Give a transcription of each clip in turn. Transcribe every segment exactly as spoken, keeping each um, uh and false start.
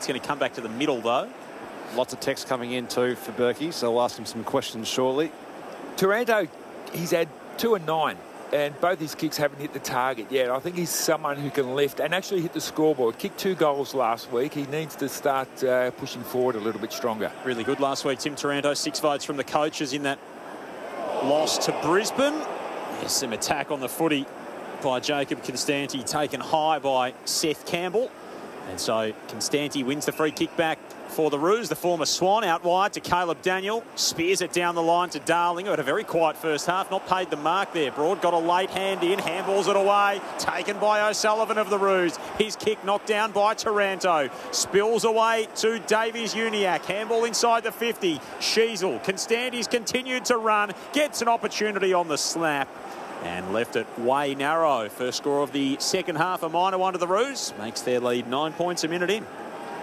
going to come back to the middle, though. Lots of text coming in too for Berkey, so I'll ask him some questions shortly. Taranto, he's had two and nine, and both his kicks haven't hit the target yet. I think he's someone who can lift and actually hit the scoreboard. Kicked two goals last week. He needs to start uh, pushing forward a little bit stronger. Really good last week, Tim Taranto. Six votes from the coaches in that loss to Brisbane. There's some attack on the footy by Jacob Constanti, taken high by Seth Campbell. And so Constanti wins the free kick back for the Roos. The former Swan out wide to Caleb Daniel. Spears it down the line to Darling, who had a very quiet first half. Not paid the mark there. Broad got a late hand in. Handballs it away. Taken by O'Sullivan of the Roos. His kick knocked down by Taranto. Spills away to Davies Uniacke. Handball inside the fifty. Sheasel. Constanti's continued to run. Gets an opportunity on the slap. And left it way narrow. First score of the second half, a minor one to the Roos. Makes their lead nine points a minute in.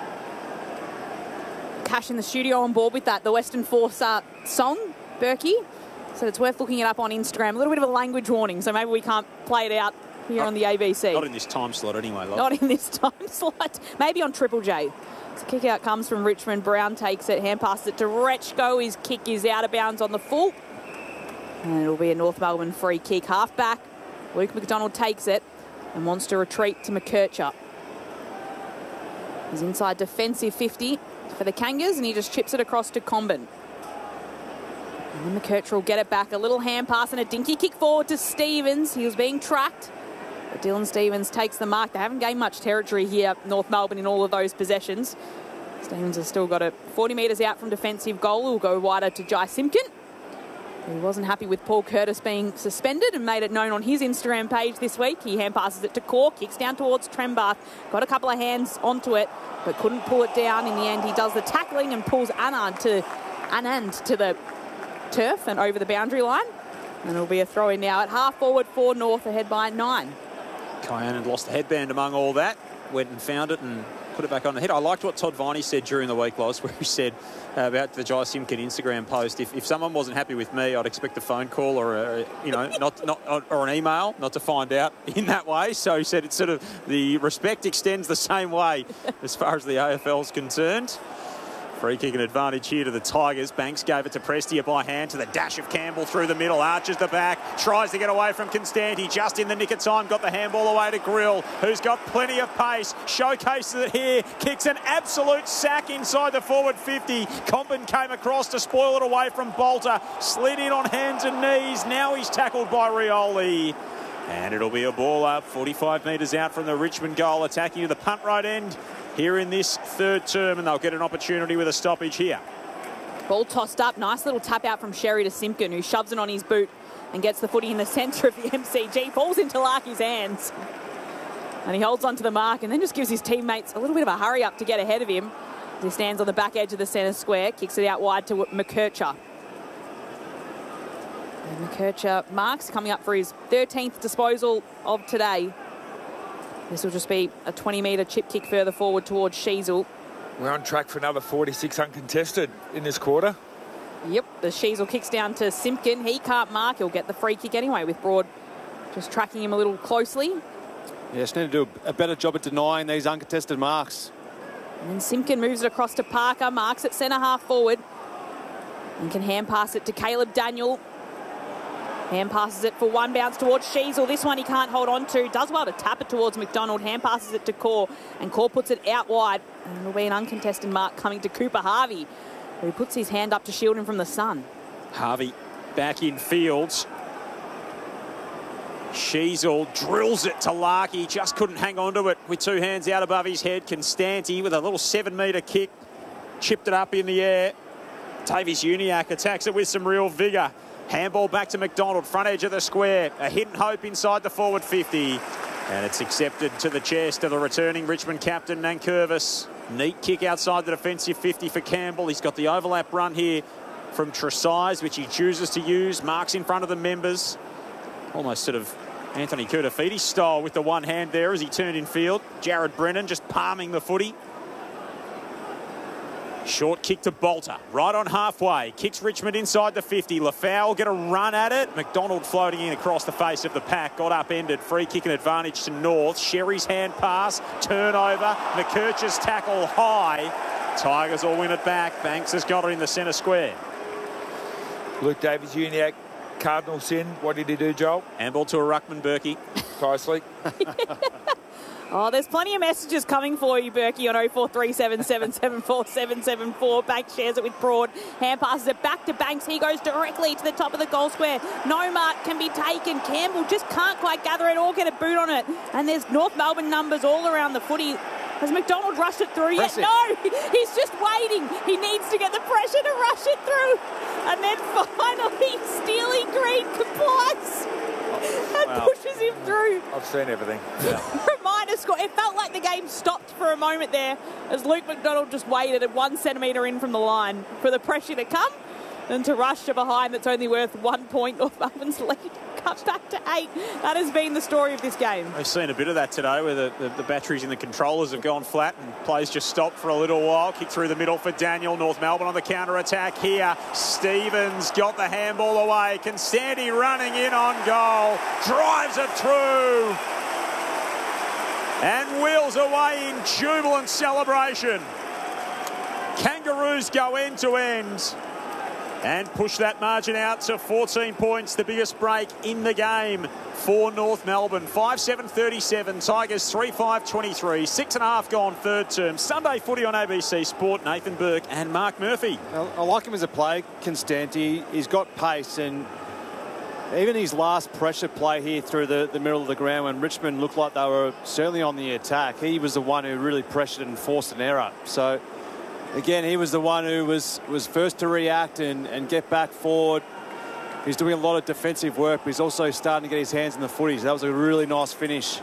Cash in the studio on board with that. The Western Force uh, song, Berkey. So it's worth looking it up on Instagram. A little bit of a language warning, so maybe we can't play it out here not, on the A B C. Not in this time slot anyway, love. Not in this time slot. Maybe on Triple J. So kick out comes from Richmond. Brown takes it, hand passes it to Rechko. His kick is out of bounds on the full. And it'll be a North Melbourne free kick. Half back. Luke McDonald takes it and wants to retreat to McKercher. He's inside defensive fifty for the Kangas, and he just chips it across to Comben. And then McKercher will get it back. A little hand pass and a dinky kick forward to Stevens. He was being tracked, but Dylan Stevens takes the mark. They haven't gained much territory here, North Melbourne, in all of those possessions. Stevens has still got it forty metres out from defensive goal. Will go wider to Jai Simpkin. He wasn't happy with Paul Curtis being suspended and made it known on his Instagram page this week. He hand passes it to Core, kicks down towards Trembath. Got a couple of hands onto it, but couldn't pull it down. In the end, he does the tackling and pulls Anand to, Anand to the turf and over the boundary line. And it'll be a throw in now at half forward for North, ahead by nine. Kyan had lost the headband among all that. Went and found it and put it back on the head. I liked what Todd Viney said during the week, Loz, where he said uh, about the Jai Simpkin Instagram post. If, if someone wasn't happy with me, I'd expect a phone call or a, you know, not not or an email, not to find out in that way. So he said it's sort of the respect extends the same way as far as the A F L's concerned. Free kick and advantage here to the Tigers. Banks gave it to Prestia by hand to the dash of Campbell through the middle. Arches the back. Tries to get away from Constanti. Just in the nick of time. Got the handball away to Grill, who's got plenty of pace. Showcases it here. Kicks an absolute sack inside the forward fifty. Comben came across to spoil it away from Bolter. Slid in on hands and knees. Now he's tackled by Rioli. And it'll be a ball up forty-five metres out from the Richmond goal. Attacking to the punt right end here in this third term, and they'll get an opportunity with a stoppage here. Ball tossed up. Nice little tap out from Sherry to Simpkin, who shoves it on his boot and gets the footy in the centre of the M C G. Falls into Larky's hands. And he holds onto the mark and then just gives his teammates a little bit of a hurry up to get ahead of him. He stands on the back edge of the centre square, kicks it out wide to McKercher. And McKercher marks, coming up for his thirteenth disposal of today. This will just be a twenty metre chip kick further forward towards Sheasel. We're on track for another forty-six uncontested in this quarter. Yep, the Sheasel kicks down to Simpkin. He can't mark. He'll get the free kick anyway, with Broad just tracking him a little closely. Yes, need to do a better job at denying these uncontested marks. And then Simpkin moves it across to Parker, marks at centre half forward, and can hand pass it to Caleb Daniel. Hand passes it for one bounce towards Sheasel. This one he can't hold on to. Does well to tap it towards McDonald. Hand passes it to Core, and Core puts it out wide. And it'll be an uncontested mark coming to Cooper Harvey, who puts his hand up to shield him from the sun. Harvey back in fields. Sheasel drills it to Larky. Just couldn't hang on to it with two hands out above his head. Constanti with a little seven metre kick. Chipped it up in the air. Davies Uniacke attacks it with some real vigour. Handball back to McDonald, front edge of the square. A hidden hope inside the forward fifty. And it's accepted to the chest of the returning Richmond captain, Nankervis. Neat kick outside the defensive fifty for Campbell. He's got the overlap run here from Tresize, which he chooses to use. Marks in front of the members. Almost sort of Anthony Kurtafidi style with the one hand there as he turned in field. Jared Brennan just palming the footy. Short kick to Bolter, right on halfway. Kicks Richmond inside the fifty. Lafau get a run at it. McDonald floating in across the face of the pack. Got upended. Free kick and advantage to North. Sherry's hand pass. Turnover. McKercher's tackle high. Tigers will win it back. Banks has got it in the centre square. Luke Davies-Uniacke, Cardinal sin. What did he do, Joel? Handball to a ruckman, Berkey. Precisely. Oh, there's plenty of messages coming for you, Berkey, on oh four three seven, seven seven four, seven seven four. Banks shares it with Broad. Hand passes it back to Banks. He goes directly to the top of the goal square. No mark can be taken. Campbell just can't quite gather it or get a boot on it. And there's North Melbourne numbers all around the footy. Has McDonald rushed it through yet? Press it. No, he's just waiting. He needs to get the pressure to rush it through. And then finally, Steely Green complies and Wow. pushes him through. I've seen everything. Reminder score. It felt like the game stopped for a moment there as Luke McDonald just waited at one centimetre in from the line for the pressure to come and to rush to behind. That's only worth one point. North Melbourne's lead cut back to eight. That has been the story of this game. We've seen a bit of that today where the, the, the batteries in the controllers have gone flat and plays just stopped for a little while. Kick through the middle for Daniel. North Melbourne on the counter-attack here. Stevens got the handball away. Constanti running in on goal. Drives it through. And wheels away in jubilant celebration. Kangaroos go end to end and push that margin out to fourteen points, the biggest break in the game for North Melbourne. five seven thirty-seven, Tigers three five twenty-three, six and a half gone third term. Sunday footy on A B C Sport. Nathan Burke and Mark Murphy. I, I like him as a player, Constanti. He's got pace, and even his last pressure play here through the, the middle of the ground when Richmond looked like they were certainly on the attack, he was the one who really pressured and forced an error. So again, he was the one who was, was first to react and, and get back forward. He's doing a lot of defensive work, but he's also starting to get his hands in the footy. So that was a really nice finish.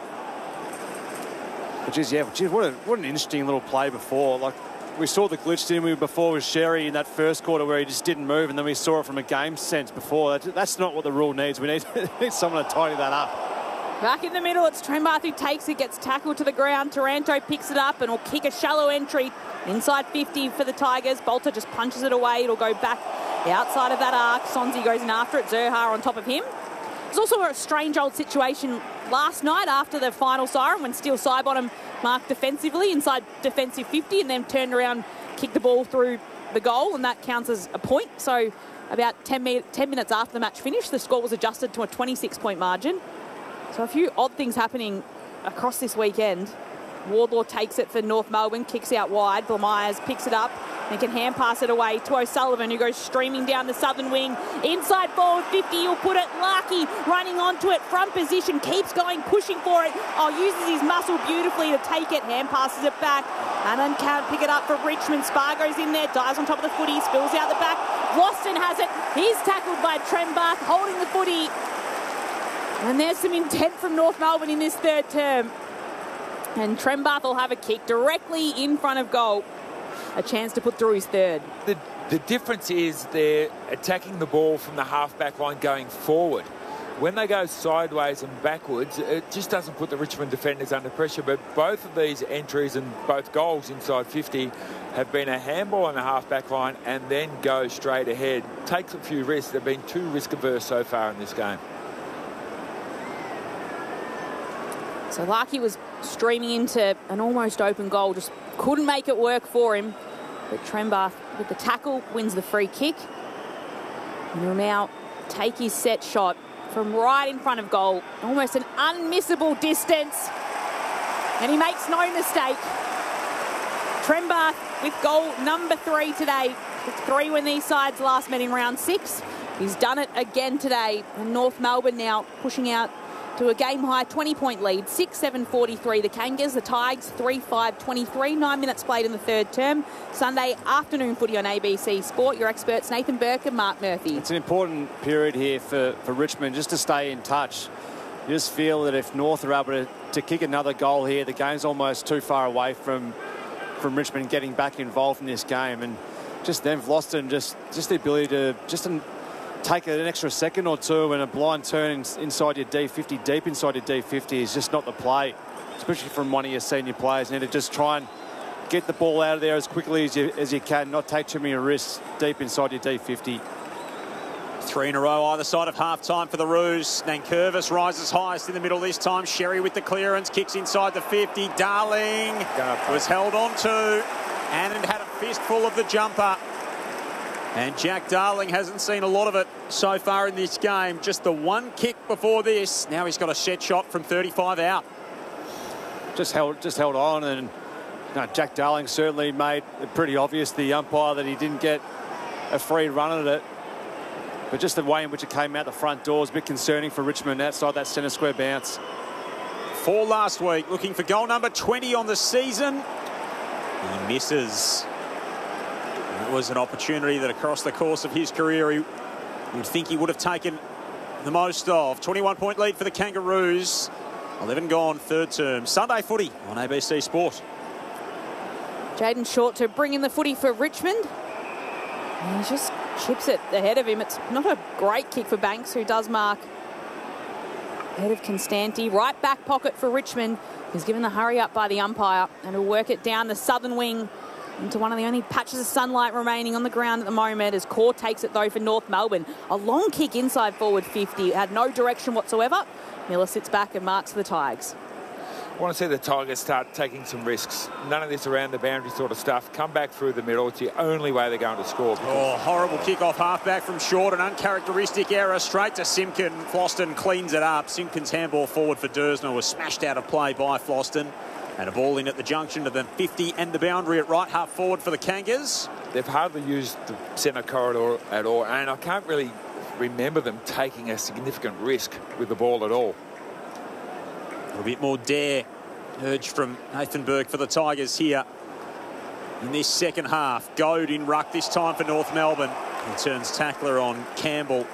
But geez, yeah, geez, what, a, what an interesting little play before. Like, we saw the glitch, didn't we, before with Sherry in that first quarter where he just didn't move, and then we saw it from a game sense before. That, that's not what the rule needs. We need, need someone to tidy that up. Back in the middle, it's Trembath who takes it, gets tackled to the ground. Taranto picks it up and will kick a shallow entry inside fifty for the Tigers. Bolter just punches it away. It'll go back outside of that arc. Sonzi goes in after it. Zerha on top of him. There's also a strange old situation last night after the final siren when Steele Sidebottom marked defensively inside defensive fifty and then turned around, kicked the ball through the goal, and that counts as a point. So about ten, mi- ten minutes after the match finished, the score was adjusted to a twenty-six point margin. So a few odd things happening across this weekend. Wardlaw takes it for North Melbourne, kicks out wide. Blamires picks it up and can hand pass it away to O'Sullivan, who goes streaming down the southern wing. Inside forward fifty, he'll put it. Larkey running onto it, front position, keeps going, pushing for it. Oh, uses his muscle beautifully to take it, hand passes it back. And then can't pick it up for Richmond. Spargo's in there, dives on top of the footy, spills out the back. Boston has it. He's tackled by Trembath, holding the footy. And there's some intent from North Melbourne in this third term. And Trembath will have a kick directly in front of goal. A chance to put through his third. The, the difference is they're attacking the ball from the half-back line going forward. When they go sideways and backwards, it just doesn't put the Richmond defenders under pressure. But both of these entries and both goals inside fifty have been a handball on the half-back line and then go straight ahead. Takes a few risks. They've been too risk-averse so far in this game. So Larkey was streaming into an almost open goal, just couldn't make it work for him. But Trembath with the tackle wins the free kick. And he'll now take his set shot from right in front of goal, almost an unmissable distance. And he makes no mistake. Trembath with goal number three today. It's three when these sides last met in round six. He's done it again today. And North Melbourne now pushing out to a game-high twenty-point lead, six seven forty-three. The Kangas, the Tigers, three five twenty-three. Nine minutes played in the third term. Sunday afternoon footy on A B C Sport. Your experts, Nathan Burke and Mark Murphy. It's an important period here for, for Richmond just to stay in touch. You just feel that if North are able to, to kick another goal here, the game's almost too far away from from Richmond getting back involved in this game. And just then, Vlosten, just, just the ability to just an, take an extra second or two, and a blind turn in, inside your D fifty, deep inside your D fifty is just not the play, especially from one of your senior players. You need to just try and get the ball out of there as quickly as you, as you can, not take too many risks deep inside your D fifty. Three in a row either side of half-time for the Roos. Nankervis rises highest in the middle this time. Sherry with the clearance, kicks inside the fifty. Darling was held on to. Anand had a fistful of the jumper. And Jack Darling hasn't seen a lot of it so far in this game. Just the one kick before this. Now he's got a set shot from thirty-five out. Just held, just held on, and no, Jack Darling certainly made it pretty obvious to the umpire that he didn't get a free run at it. But just the way in which it came out the front door is a bit concerning for Richmond outside that centre square bounce. Four last week, looking for goal number twenty on the season. He misses. It was an opportunity that across the course of his career he would think he would have taken the most of. twenty-one point lead for the Kangaroos. eleven gone, third term. Sunday footy on A B C Sport. Jaden Short to bring in the footy for Richmond. And he just chips it ahead of him. It's not a great kick for Banks, who does mark ahead of Constanti. Right back pocket for Richmond. He's given the hurry up by the umpire, and he'll work it down the southern wing into one of the only patches of sunlight remaining on the ground at the moment, as Core takes it though for North Melbourne. A long kick inside forward fifty. It had no direction whatsoever. Miller sits back and marks for the Tigers. I want to see the Tigers start taking some risks. None of this around the boundary sort of stuff. Come back through the middle. It's the only way they're going to score. Oh, horrible kick off halfback from Short. An uncharacteristic error straight to Simpkin. Floston cleans it up. Simpkin's handball forward for Dersner was smashed out of play by Floston. And a ball in at the junction of the fifty and the boundary at right half forward for the Kangas. They've hardly used the centre corridor at all. And I can't really remember them taking a significant risk with the ball at all. A bit more dare urged from Nathan Burke for the Tigers here in this second half. Goad in ruck this time for North Melbourne. He turns tackler on Campbell.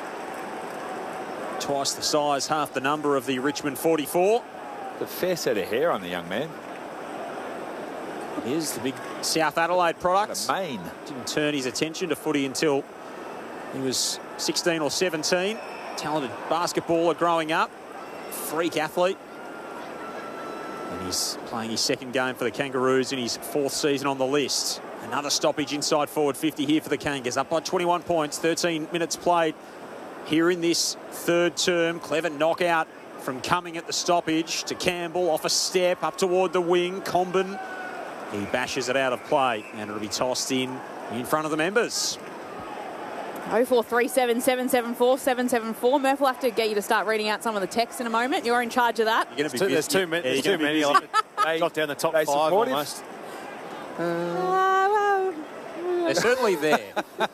Twice the size, half the number of the Richmond forty-four. A fair set of hair on the young man. Here's the big South Adelaide product. The main. Didn't turn his attention to footy until he was sixteen or seventeen. Talented basketballer growing up. Freak athlete. And he's playing his second game for the Kangaroos in his fourth season on the list. Another stoppage inside forward fifty here for the Kangas. Up by twenty-one points, thirteen minutes played here in this third term. Clever knockout from Cumming at the stoppage to Campbell. Off a step, up toward the wing. Comben, he bashes it out of play. And it'll be tossed in in front of the members. oh four three seven, seven seven four, seven seven four. Murph will have to get you to start reading out some of the text in a moment. You're in charge of that. You're be There's too many. Yeah, There's too many. They jot down the top they five supportive? almost. Uh, They're certainly there.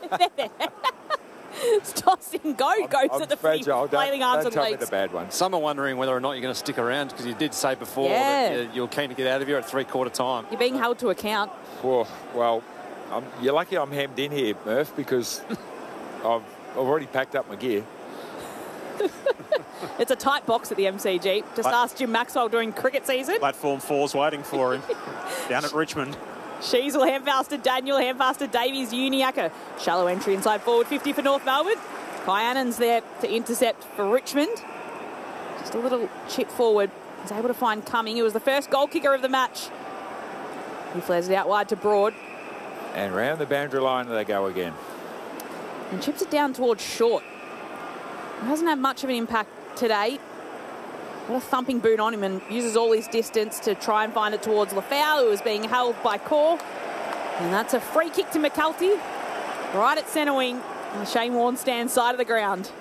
it's tossing. Go, I'm, goes I'm at the fragile. footy, flailing Don't, arms don't and tell me legs. the bad ones. Some are wondering whether or not you're going to stick around, because you did say before Yeah. that you're keen to get out of here at three-quarter time. You're being held to account. Well, well I'm, you're lucky I'm hemmed in here, Murph, because I've, I've already packed up my gear. It's a tight box at the M C G. Just But- ask Jim Maxwell during cricket season. Platform four's waiting for him down at Richmond. Sheasel, hand to Daniel, hand to Davies, Uniacke. Shallow entry inside forward fifty for North Melbourne. Kyanan's there to intercept for Richmond. Just a little chip forward. He's able to find Cumming. He was the first goal kicker of the match. He flares it out wide to Broad. And round the boundary line they go again. And chips it down towards Short. He hasn't had much of an impact today. Got a thumping boot on him and uses all his distance to try and find it towards Lafau, who is being held by Core. And that's a free kick to McCulty. Right at centre wing. On the Shane Warne stand side of the ground.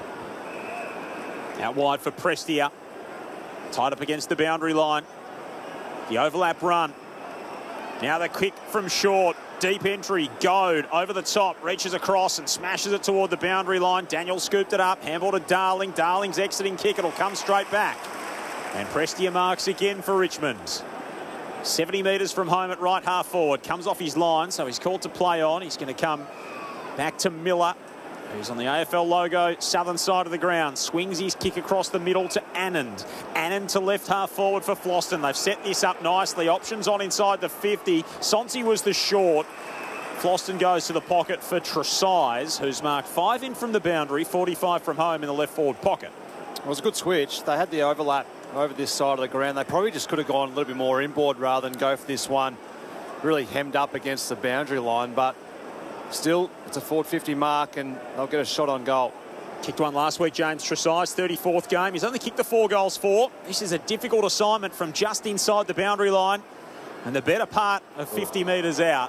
Out wide for Prestia. Tied up against the boundary line. The overlap run. Now the kick from Short. Deep entry. Goad over the top. Reaches across and smashes it toward the boundary line. Daniel scooped it up. Handball to Darling. Darling's exiting kick. It'll come straight back. And Prestia marks again for Richmond. seventy metres from home at right half forward. Comes off his line, so he's called to play on. He's going to come back to Miller, who's on the A F L logo, southern side of the ground. Swings his kick across the middle to Anand. Anand to left half forward for Floston. They've set this up nicely. Options on inside the fifty. Sonsi was the short. Floston goes to the pocket for Tresize, who's marked five in from the boundary, forty-five from home in the left forward pocket. It was a good switch. They had the overlap over this side of the ground. They probably just could have gone a little bit more inboard rather than go for this one really hemmed up against the boundary line, but still, it's a forward fifty mark, and they'll get a shot on goal. Kicked one last week, James Tresize, thirty-fourth game. He's only kicked the four goals for. This is a difficult assignment from just inside the boundary line and the better part of fifty metres out.